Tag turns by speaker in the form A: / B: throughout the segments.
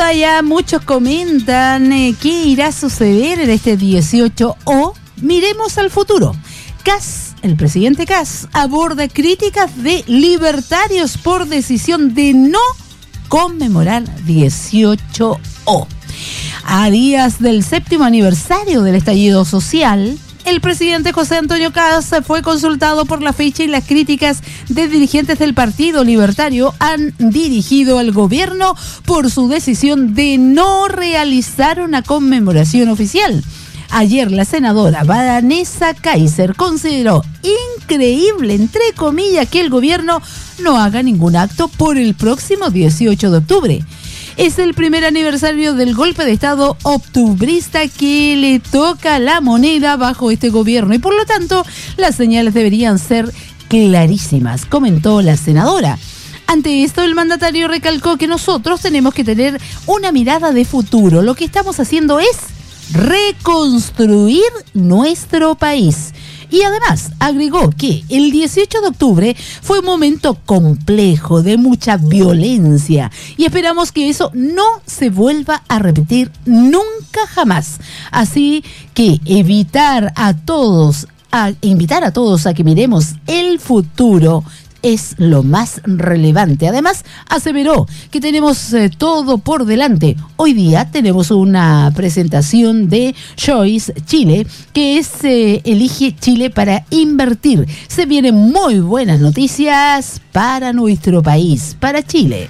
A: allá muchos comentan qué irá a suceder en este 18 o miremos al futuro. El presidente Kast aborda críticas de libertarios por decisión de no conmemorar 18O. A días del 7º aniversario del estallido social, el presidente José Antonio Kast fue consultado por la fecha y las críticas de dirigentes del Partido Libertario han dirigido al gobierno por su decisión de no realizar una conmemoración oficial. Ayer la senadora Vanessa Kaiser consideró increíble, entre comillas, que el gobierno no haga ningún acto por el próximo 18 de octubre. Es el primer aniversario del golpe de Estado octubrista que le toca la moneda bajo este gobierno y por lo tanto las señales deberían ser clarísimas, comentó la senadora. Ante esto, el mandatario recalcó que nosotros tenemos que tener una mirada de futuro. Lo que estamos haciendo es reconstruir nuestro país. Y además agregó que el 18 de octubre fue un momento complejo, de mucha violencia, y esperamos que eso no se vuelva a repetir nunca jamás. Así que invitar a todos a que miremos el futuro es lo más relevante. Además, aseveró que tenemos todo por delante. Hoy día tenemos una presentación de Choice Chile, que es Elige Chile para invertir. Se vienen muy buenas noticias para nuestro país, para Chile.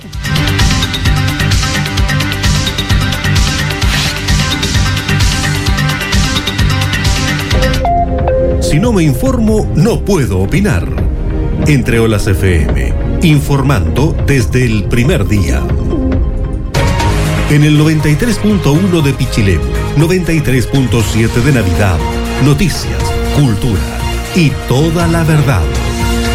B: Si no me informo, no puedo opinar. Entre Olas FM, informando desde el primer día. En el 93.1 de Pichilemu, 93.7 de Navidad, noticias, cultura y toda la verdad.